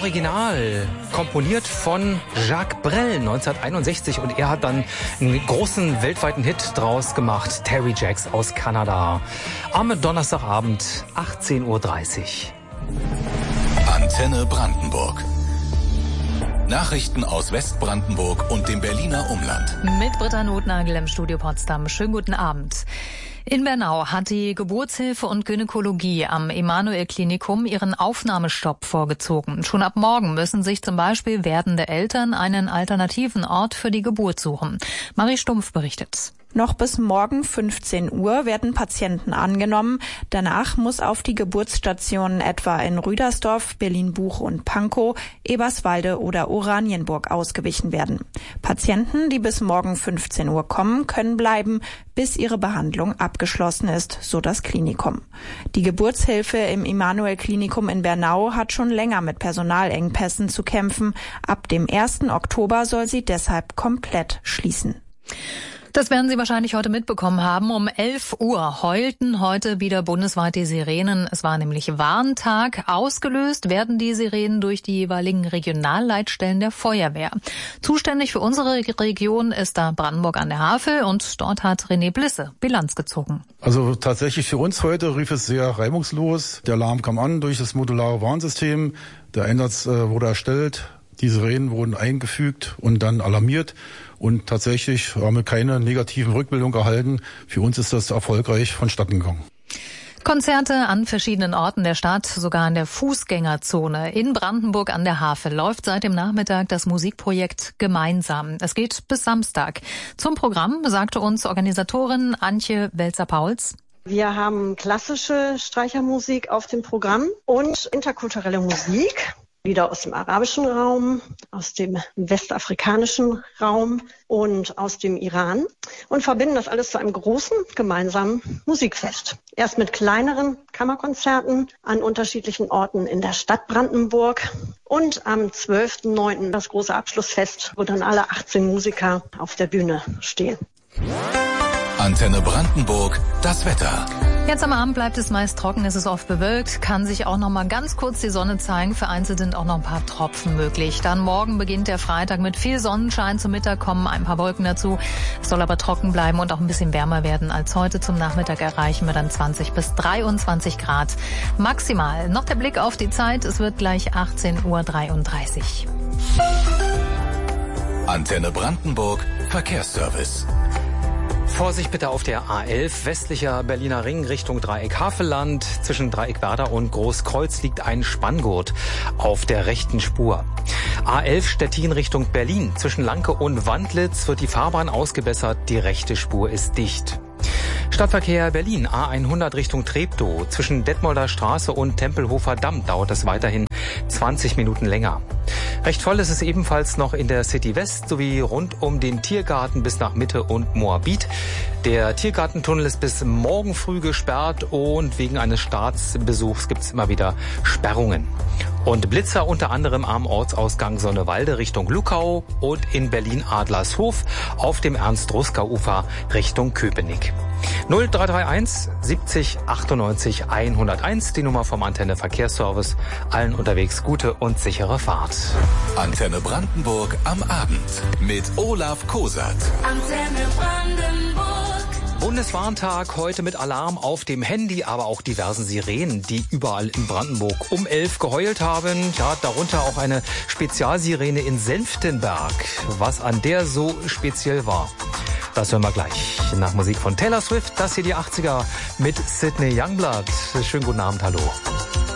Original, komponiert von Jacques Brel 1961 und er hat dann einen großen weltweiten Hit draus gemacht, Terry Jacks aus Kanada. Am Donnerstagabend, 18:30 Uhr. Antenne Brandenburg. Nachrichten aus Westbrandenburg und dem Berliner Umland. Mit Britta Notnagel im Studio Potsdam. Schönen guten Abend. In Bernau hat die Geburtshilfe und Gynäkologie am Emanuel-Klinikum ihren Aufnahmestopp vorgezogen. Schon ab morgen müssen sich zum Beispiel werdende Eltern einen alternativen Ort für die Geburt suchen. Marie Stumpf berichtet. Noch bis morgen 15 Uhr werden Patienten angenommen. Danach muss auf die Geburtsstationen etwa in Rüdersdorf, Berlin-Buch und Pankow, Eberswalde oder Oranienburg ausgewichen werden. Patienten, die bis morgen 15 Uhr kommen, können bleiben, bis ihre Behandlung abgeschlossen ist, so das Klinikum. Die Geburtshilfe im Emanuel-Klinikum in Bernau hat schon länger mit Personalengpässen zu kämpfen. Ab dem 1. Oktober soll sie deshalb komplett schließen. Das werden Sie wahrscheinlich heute mitbekommen haben. Um 11 Uhr heulten heute wieder bundesweit die Sirenen. Es war nämlich Warntag. Ausgelöst werden die Sirenen durch die jeweiligen Regionalleitstellen der Feuerwehr. Zuständig für unsere Region ist da Brandenburg an der Havel und dort hat René Blisse Bilanz gezogen. Also tatsächlich für uns heute rief es sehr reibungslos. Der Alarm kam an durch das modulare Warnsystem. Der Einsatz wurde erstellt. Die Sirenen wurden eingefügt und dann alarmiert. Und tatsächlich haben wir keine negativen Rückmeldungen erhalten. Für uns ist das erfolgreich vonstatten gegangen. Konzerte an verschiedenen Orten der Stadt, sogar in der Fußgängerzone. In Brandenburg an der Havel läuft seit dem Nachmittag das Musikprojekt Gemeinsam. Es geht bis Samstag. Zum Programm sagte uns Organisatorin Antje Welzer-Pauls. Wir haben klassische Streichermusik auf dem Programm und interkulturelle Musik. Wieder aus dem arabischen Raum, aus dem westafrikanischen Raum und aus dem Iran und verbinden das alles zu einem großen gemeinsamen Musikfest. Erst mit kleineren Kammerkonzerten an unterschiedlichen Orten in der Stadt Brandenburg und am 12.09. das große Abschlussfest, wo dann alle 18 Musiker auf der Bühne stehen. Antenne Brandenburg, das Wetter. Jetzt am Abend bleibt es meist trocken, es ist oft bewölkt, kann sich auch noch mal ganz kurz die Sonne zeigen. Vereinzelt sind auch noch ein paar Tropfen möglich. Dann morgen beginnt der Freitag mit viel Sonnenschein. Zum Mittag kommen ein paar Wolken dazu. Es soll aber trocken bleiben und auch ein bisschen wärmer werden als heute. Zum Nachmittag erreichen wir dann 20 bis 23 Grad maximal. Noch der Blick auf die Zeit. Es wird gleich 18:33 Uhr. Antenne Brandenburg, Verkehrsservice. Vorsicht bitte auf der A11, westlicher Berliner Ring Richtung Dreieck Havelland. Zwischen Dreieck Werder und Großkreuz liegt ein Spanngurt auf der rechten Spur. A11 Stettin Richtung Berlin. Zwischen Lanke und Wandlitz wird die Fahrbahn ausgebessert. Die rechte Spur ist dicht. Stadtverkehr Berlin, A100 Richtung Treptow. Zwischen Detmolder Straße und Tempelhofer Damm dauert es weiterhin 20 Minuten länger. Recht voll ist es ebenfalls noch in der City West sowie rund um den Tiergarten bis nach Mitte und Moabit. Der Tiergartentunnel ist bis morgen früh gesperrt und wegen eines Staatsbesuchs gibt es immer wieder Sperrungen. Und Blitzer unter anderem am Ortsausgang Sonnewalde Richtung Luckau und in Berlin-Adlershof auf dem Ernst-Ruska-Ufer Richtung Köpenick. 0331 70 98 101, die Nummer vom Antenne Verkehrsservice. Allen unterwegs gute und sichere Fahrt. Antenne Brandenburg am Abend mit Olaf Kosat. Antenne Brandenburg. Bundeswarntag heute mit Alarm auf dem Handy, aber auch diversen Sirenen, die überall in Brandenburg um 11 geheult haben. Ja, darunter auch eine Spezialsirene in Senftenberg. Was an der so speziell war, das hören wir gleich. Nach Musik von Taylor Swift, das hier die 80er mit Sydney Youngblood. Schönen guten Abend, hallo.